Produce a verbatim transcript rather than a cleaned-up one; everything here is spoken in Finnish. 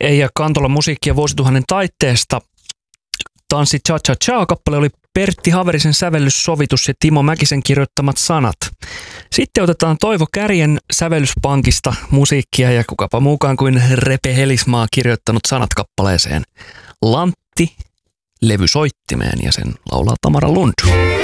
Eija Kantolan musiikkia vuosituhannen taitteesta. Tanssi Cha Cha Cha -kappale oli Pertti Haverisen sävellyssovitus ja Timo Mäkisen kirjoittamat sanat. Sitten otetaan Toivo Kärjen sävellyspankista musiikkia ja kukapa muukaan kuin Repe Helismaa kirjoittanut sanat kappaleeseen. Lantti, levy soittimeen ja sen laulaa Tamara Lund.